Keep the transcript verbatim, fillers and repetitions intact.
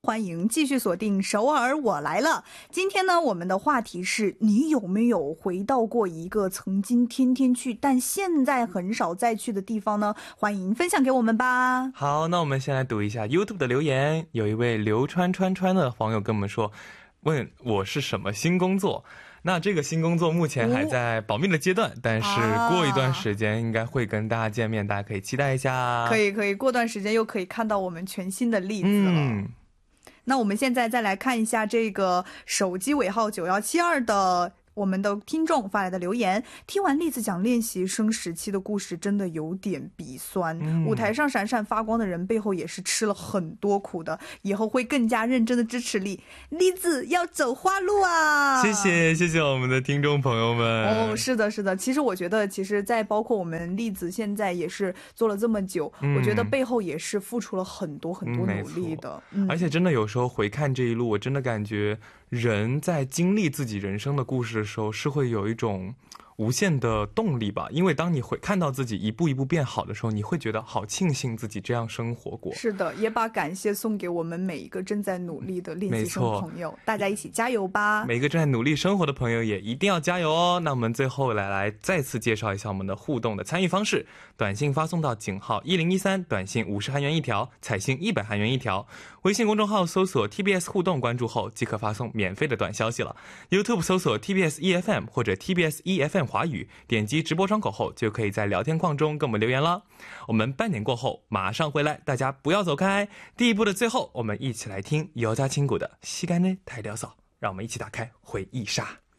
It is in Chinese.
欢迎继续锁定首尔我来了。今天呢，我们的话题是你有没有回到过一个曾经天天去但现在很少再去的地方呢？欢迎分享给我们吧。 好，那我们先来读一下 YouTube 的留言。有一位流川川川的网友跟我们说，问我是什么新工作。那这个新工作目前还在保密的阶段，但是过一段时间应该会跟大家见面，大家可以期待一下。 可以可以，过段时间又可以看到我们全新的例子了。 嗯， 那我们现在再来看一下这个手机尾号九一七二的我们的听众发来的留言。听完栗子讲练习生时期的故事，真的有点鼻酸、嗯、舞台上闪闪发光的人背后也是吃了很多苦的，以后会更加认真的支持栗栗子要走花路啊。 谢谢谢谢我们的听众朋友们。 哦，是的是的，其实我觉得其实在包括我们栗子现在也是做了这么久、嗯、我觉得背后也是付出了很多很多努力的、 嗯嗯、而且真的有时候回看这一路，我真的感觉人在经历自己人生的故事的时候是会有一种无限的动力吧，因为当你会看到自己一步一步变好的时候，你会觉得好庆幸自己这样生活过。 是的，也把感谢送给我们每一个正在努力的练习生朋友，大家一起加油吧。 每个正在努力生活的朋友也一定要加油哦。那我们最后来来再次介绍一下我们的互动的参与方式。短信发送到井号一零一三，短信五十韩元一条，彩信一百韩元一条。微信公众号搜索 T B S 互动，关注后即可发送免费的短消息了。 YouTube 搜索 T B S E F M 或者 T B S E F M 华语，点击直播窗口后就可以在聊天框中跟我们留言了。我们半点过后马上回来，大家不要走开。第一部的最后，我们一起来听여자친구的시간을 달려서，让我们一起打开回忆杀。